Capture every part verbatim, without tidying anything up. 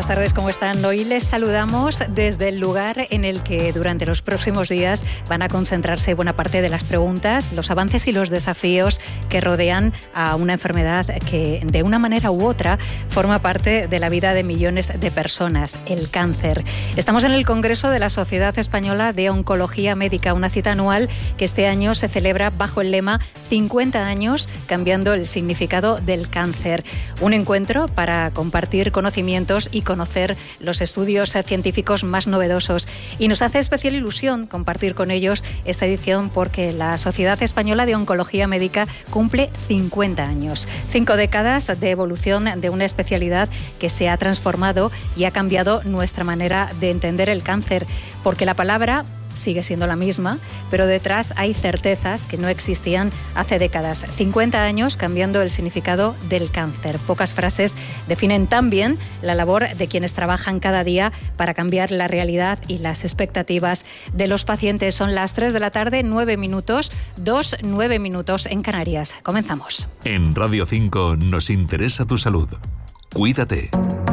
Buenas tardes, ¿cómo están? Hoy les saludamos desde el lugar en el que durante los próximos días van a concentrarse buena parte de las preguntas, los avances y los desafíos que rodean a una enfermedad que de una manera u otra forma parte de la vida de millones de personas, el cáncer. Estamos en el Congreso de la Sociedad Española de Oncología Médica, una cita anual que este año se celebra bajo el lema cincuenta años cambiando el significado del cáncer. Un encuentro para compartir conocimientos y conocer los estudios científicos más novedosos. Y nos hace especial ilusión compartir con ellos esta edición porque la Sociedad Española de Oncología Médica cumple cincuenta años. Cinco décadas de evolución de una especialidad que se ha transformado y ha cambiado nuestra manera de entender el cáncer, porque la palabra sigue siendo la misma, pero detrás hay certezas que no existían hace décadas. cincuenta años cambiando el significado del cáncer. Pocas frases definen tan bien la labor de quienes trabajan cada día para cambiar la realidad y las expectativas de los pacientes. Son las tres de la tarde, nueve minutos, dos, nueve minutos en Canarias. Comenzamos. En Radio cinco nos interesa tu salud. Cuídate.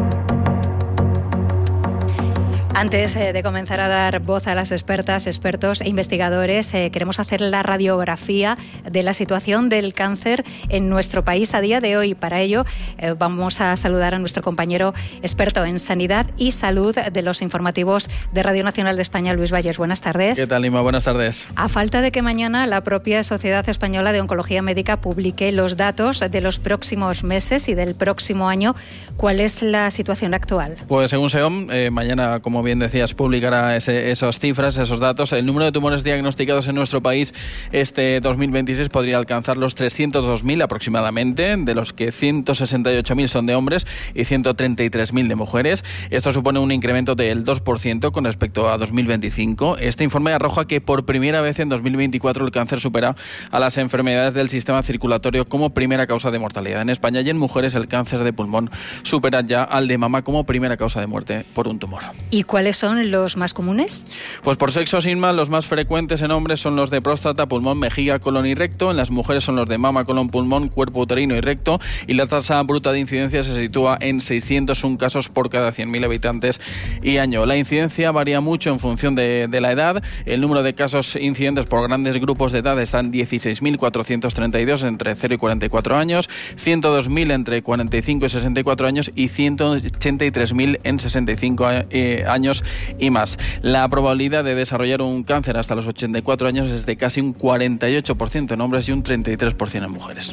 Antes eh, de comenzar a dar voz a las expertas, expertos e investigadores, eh, queremos hacer la radiografía de la situación del cáncer en nuestro país a día de hoy. Para ello, eh, vamos a saludar a nuestro compañero experto en sanidad y salud de los informativos de Radio Nacional de España, Luis Valles. Buenas tardes. ¿Qué tal, Inma? Buenas tardes. A falta de que mañana la propia Sociedad Española de Oncología Médica publique los datos de los próximos meses y del próximo año, ¿cuál es la situación actual? Pues según SEOM, eh, mañana, como bien decías, publicará ese, esas cifras, esos datos. El número de tumores diagnosticados en nuestro país este dos mil veintiséis podría alcanzar los trescientos dos mil aproximadamente, de los que ciento sesenta y ocho mil son de hombres y ciento treinta y tres mil de mujeres. Esto supone un incremento del dos por ciento con respecto a dos mil veinticinco. Este informe arroja que por primera vez en dos mil veinticuatro el cáncer supera a las enfermedades del sistema circulatorio como primera causa de mortalidad en España, y en mujeres el cáncer de pulmón supera ya al de mama como primera causa de muerte por un tumor. ¿Y cuáles son los más comunes? Pues por sexo, Inma, los más frecuentes en hombres son los de próstata, pulmón, vejiga, colon y recto. En las mujeres son los de mama, colon, pulmón, cuerpo uterino y recto. Y la tasa bruta de incidencia se sitúa en seiscientos un casos por cada cien mil habitantes y año. La incidencia varía mucho en función de, de la edad. El número de casos incidentes por grandes grupos de edad están dieciséis mil cuatrocientos treinta y dos entre cero y cuarenta y cuatro años, ciento dos mil entre cuarenta y cinco y sesenta y cuatro años y ciento ochenta y tres mil en sesenta y cinco eh, años y más. La probabilidad de desarrollar un cáncer hasta los ochenta y cuatro años es de casi un cuarenta y ocho por ciento en hombres y un treinta y tres por ciento en mujeres.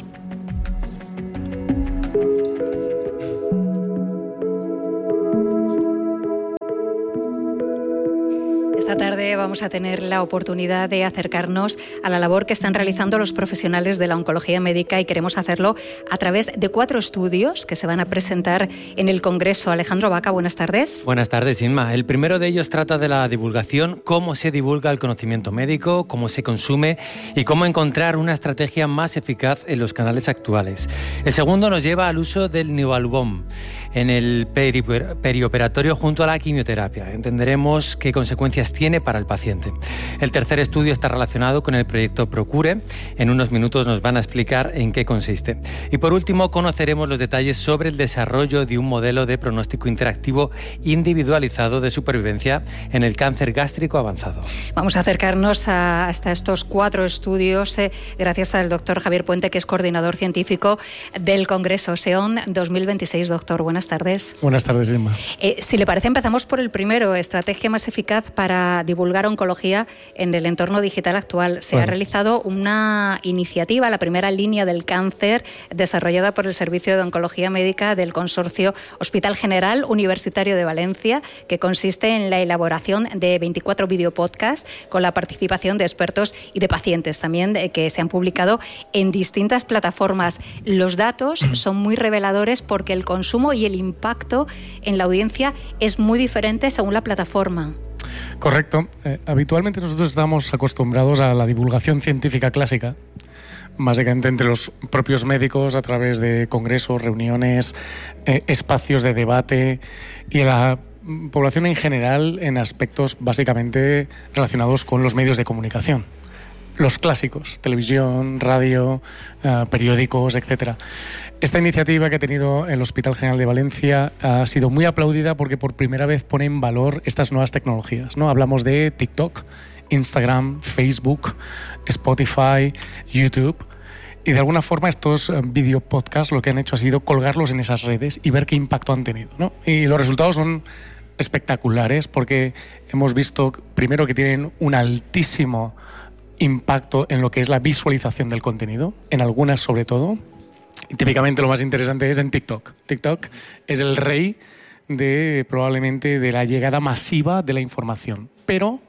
Esta tarde vamos a tener la oportunidad de acercarnos a la labor que están realizando los profesionales de la oncología médica, y queremos hacerlo a través de cuatro estudios que se van a presentar en el Congreso. Alejandro Vaca, buenas tardes. Buenas tardes, Inma. El primero de ellos trata de la divulgación, cómo se divulga el conocimiento médico, cómo se consume y cómo encontrar una estrategia más eficaz en los canales actuales. El segundo nos lleva al uso del Nivolumab en el peri- perioperatorio junto a la quimioterapia. Entenderemos qué consecuencias tiene para el paciente. El tercer estudio está relacionado con el proyecto Procure. En unos minutos nos van a explicar en qué consiste. Y por último, conoceremos los detalles sobre el desarrollo de un modelo de pronóstico interactivo individualizado de supervivencia en el cáncer gástrico avanzado. Vamos a acercarnos a, hasta estos cuatro estudios eh, gracias al doctor Javier Puente, que es coordinador científico del Congreso SEOM dos mil veintiséis. Doctor, buenas tardes. Buenas tardes, Inma. Eh, si le parece, empezamos por el primero, estrategia más eficaz para divulgar oncología en el entorno digital actual. Se bueno. ha realizado una iniciativa, la primera línea del cáncer, desarrollada por el Servicio de Oncología Médica del Consorcio Hospital General Universitario de Valencia, que consiste en la elaboración de veinticuatro videopodcasts con la participación de expertos y de pacientes también, de, que se han publicado en distintas plataformas. Los datos son muy reveladores porque el consumo y el impacto en la audiencia es muy diferente según la plataforma. Correcto. Eh, habitualmente nosotros estamos acostumbrados a la divulgación científica clásica, básicamente entre los propios médicos a través de congresos, reuniones, eh, espacios de debate, y la población en general en aspectos básicamente relacionados con los medios de comunicación. los clásicos, televisión, radio, uh, periódicos, etcétera. Esta iniciativa que ha tenido el Hospital General de Valencia ha sido muy aplaudida porque por primera vez pone en valor estas nuevas tecnologías, ¿no? Hablamos de TikTok, Instagram, Facebook, Spotify, YouTube. Y de alguna forma estos video podcasts lo que han hecho ha sido colgarlos en esas redes y ver qué impacto han tenido, ¿no? Y los resultados son espectaculares porque hemos visto primero que tienen un altísimo impacto en lo que es la visualización del contenido, en algunas sobre todo. Y típicamente lo más interesante es en TikTok. TikTok es el rey de probablemente de la llegada masiva de la información, pero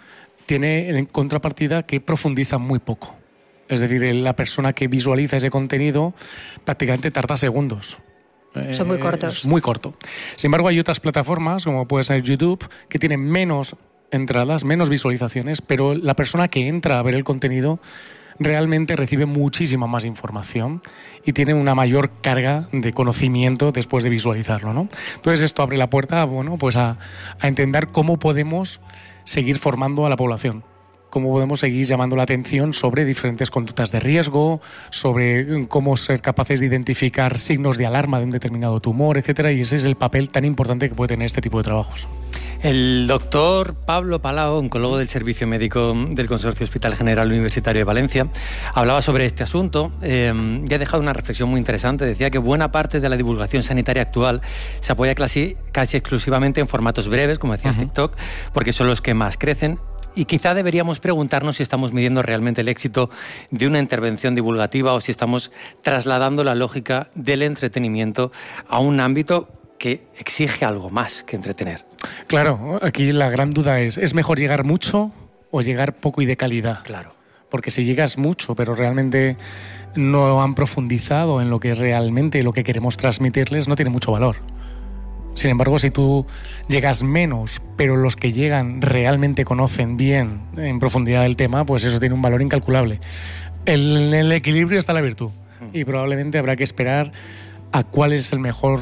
tiene en contrapartida que profundiza muy poco. Es decir, la persona que visualiza ese contenido prácticamente tarda segundos. Son muy cortos. Es muy corto. Sin embargo, hay otras plataformas, como puede ser YouTube, que tienen menos entradas, menos visualizaciones, pero la persona que entra a ver el contenido realmente recibe muchísima más información y tiene una mayor carga de conocimiento después de visualizarlo, ¿no? Entonces esto abre la puerta, bueno, pues a, a entender cómo podemos seguir formando a la población. Cómo podemos seguir llamando la atención sobre diferentes conductas de riesgo, sobre cómo ser capaces de identificar signos de alarma de un determinado tumor, etcétera. Y ese es el papel tan importante que puede tener este tipo de trabajos. El doctor Pablo Palau, oncólogo del Servicio Médico del Consorcio Hospital General Universitario de Valencia, hablaba sobre este asunto eh, y ha dejado una reflexión muy interesante. Decía que buena parte de la divulgación sanitaria actual se apoya casi, casi exclusivamente en formatos breves, como decías, uh-huh. TikTok, porque son los que más crecen. Y quizá deberíamos preguntarnos si estamos midiendo realmente el éxito de una intervención divulgativa o si estamos trasladando la lógica del entretenimiento a un ámbito que exige algo más que entretener. Claro, aquí la gran duda es, ¿es mejor llegar mucho o llegar poco y de calidad? Claro. Porque si llegas mucho, pero realmente no han profundizado en lo que realmente lo que queremos transmitirles, no tiene mucho valor. Sin embargo, si tú llegas menos, pero los que llegan realmente conocen bien en profundidad el tema, pues eso tiene un valor incalculable. En el equilibrio está la virtud y probablemente habrá que esperar a cuál es el mejor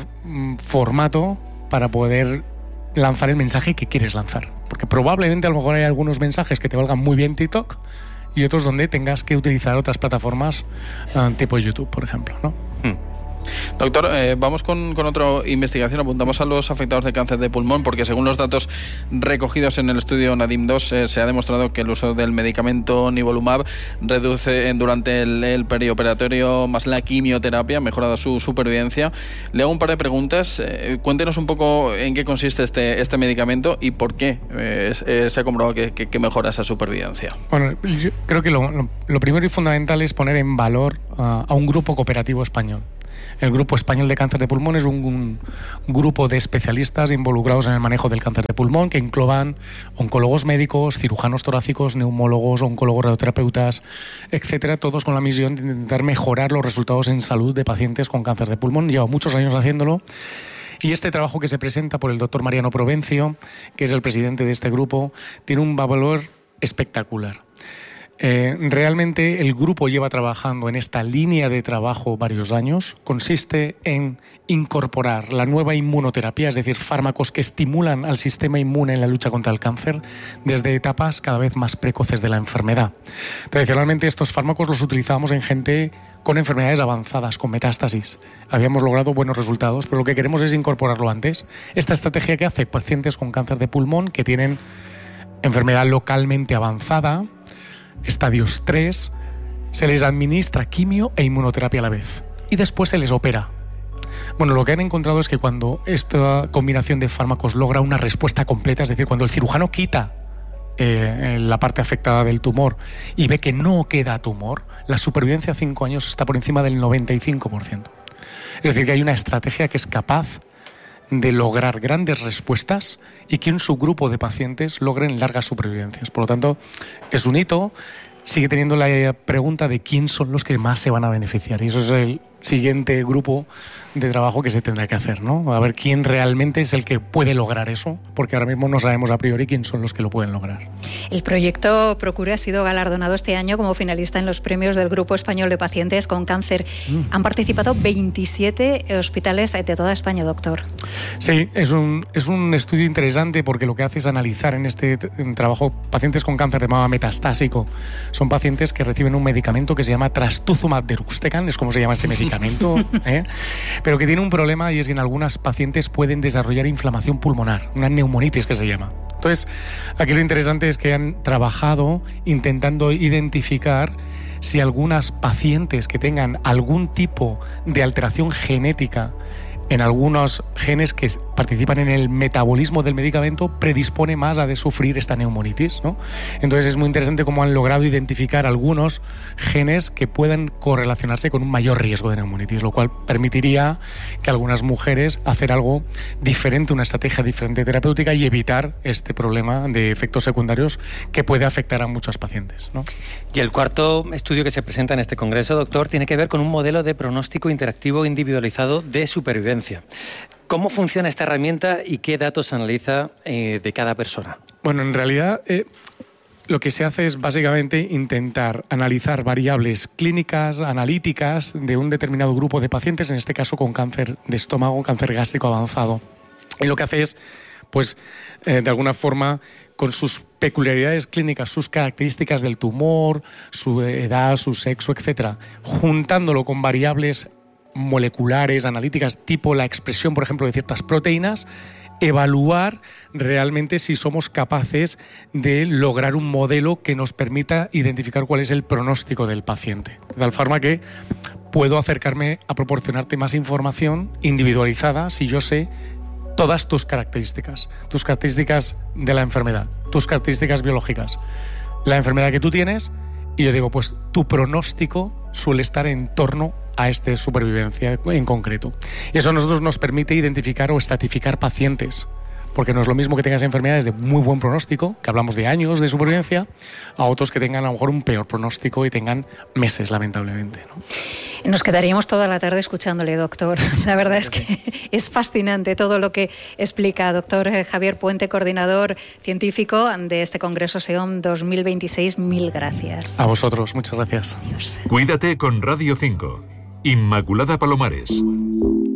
formato para poder lanzar el mensaje que quieres lanzar. Porque probablemente a lo mejor hay algunos mensajes que te valgan muy bien TikTok y otros donde tengas que utilizar otras plataformas uh, tipo YouTube, por ejemplo, ¿no? Hmm. Doctor, eh, vamos con, con otra investigación. Apuntamos a los afectados de cáncer de pulmón porque según los datos recogidos en el estudio NADIM dos eh, se ha demostrado que el uso del medicamento nivolumab reduce durante el, el perioperatorio más la quimioterapia, mejorada su supervivencia. Le hago un par de preguntas. Eh, cuéntenos un poco en qué consiste este, este medicamento y por qué eh, eh, se ha comprobado que, que, que mejora esa supervivencia. Bueno, yo creo que lo, lo, lo primero y fundamental es poner en valor uh, a un grupo cooperativo español. El Grupo Español de Cáncer de Pulmón es un, un grupo de especialistas involucrados en el manejo del cáncer de pulmón que engloban oncólogos médicos, cirujanos torácicos, neumólogos, oncólogos radioterapeutas, etcétera, todos con la misión de intentar mejorar los resultados en salud de pacientes con cáncer de pulmón. Lleva muchos años haciéndolo. Y este trabajo que se presenta por el doctor Mariano Provencio, que es el presidente de este grupo, tiene un valor espectacular. Eh, realmente el grupo lleva trabajando en esta línea de trabajo varios años. Consiste en incorporar la nueva inmunoterapia, es decir, fármacos que estimulan al sistema inmune en la lucha contra el cáncer desde etapas cada vez más precoces de la enfermedad. Tradicionalmente estos fármacos los utilizábamos en gente con enfermedades avanzadas, con metástasis. Habíamos logrado buenos resultados, pero lo que queremos es incorporarlo antes. Esta estrategia que hace pacientes con cáncer de pulmón que tienen enfermedad localmente avanzada, estadios tres, se les administra quimio e inmunoterapia a la vez y después se les opera. Bueno, lo que han encontrado es que cuando esta combinación de fármacos logra una respuesta completa, es decir, cuando el cirujano quita eh, la parte afectada del tumor y ve que no queda tumor, la supervivencia a cinco años está por encima del noventa y cinco por ciento. Es decir, que hay una estrategia que es capaz de lograr grandes respuestas y que un subgrupo de pacientes logren largas supervivencias. Por lo tanto, es un hito. Sigue teniendo la pregunta de quién son los que más se van a beneficiar. Y eso es el, siguiente grupo de trabajo que se tendrá que hacer, ¿no? A ver quién realmente es el que puede lograr eso, porque ahora mismo no sabemos a priori quién son los que lo pueden lograr. El proyecto Procure ha sido galardonado este año como finalista en los premios del Grupo Español de Pacientes con Cáncer. Mm. Han participado veintisiete hospitales de toda España, doctor. Sí, es un, es un estudio interesante porque lo que hace es analizar en este en trabajo pacientes con cáncer de mama metastásico. Son pacientes que reciben un medicamento que se llama trastuzumab deruxtecan, es como se llama este medicamento, ¿eh? Pero que tiene un problema, y es que en algunas pacientes pueden desarrollar inflamación pulmonar, una neumonitis que se llama. Entonces, aquí lo interesante es que han trabajado intentando identificar si algunas pacientes que tengan algún tipo de alteración genética en algunos genes que participan en el metabolismo del medicamento predispone más a de sufrir esta neumonitis, ¿no? Entonces es muy interesante cómo han logrado identificar algunos genes que puedan correlacionarse con un mayor riesgo de neumonitis, lo cual permitiría que algunas mujeres hacer algo diferente, una estrategia diferente terapéutica y evitar este problema de efectos secundarios que puede afectar a muchos pacientes, ¿no? Y el cuarto estudio que se presenta en este congreso, doctor, tiene que ver con un modelo de pronóstico interactivo individualizado de supervivencia. ¿Cómo funciona esta herramienta y qué datos analiza eh, de cada persona? Bueno, en realidad eh, lo que se hace es básicamente intentar analizar variables clínicas, analíticas de un determinado grupo de pacientes, en este caso con cáncer de estómago, cáncer gástrico avanzado. Y lo que hace es, pues, eh, de alguna forma, con sus peculiaridades clínicas, sus características del tumor, su edad, su sexo, etcétera, juntándolo con variables moleculares, analíticas, tipo la expresión, por ejemplo, de ciertas proteínas, evaluar realmente si somos capaces de lograr un modelo que nos permita identificar cuál es el pronóstico del paciente. De tal forma que puedo acercarme a proporcionarte más información individualizada si yo sé todas tus características, tus características de la enfermedad, tus características biológicas, la enfermedad que tú tienes, y yo digo, pues tu pronóstico suele estar en torno a esta supervivencia en concreto. Y eso a nosotros nos permite identificar o estratificar pacientes, porque no es lo mismo que tengas enfermedades de muy buen pronóstico, que hablamos de años de supervivencia, a otros que tengan a lo mejor un peor pronóstico y tengan meses, lamentablemente, ¿no? Nos quedaríamos toda la tarde escuchándole, doctor. La verdad es que es fascinante todo lo que explica. Doctor Javier Puente, coordinador científico de este Congreso SEOM dos mil veintiséis. Mil gracias. A vosotros, muchas gracias. Adiós. Cuídate con Radio cinco. Inmaculada Palomares.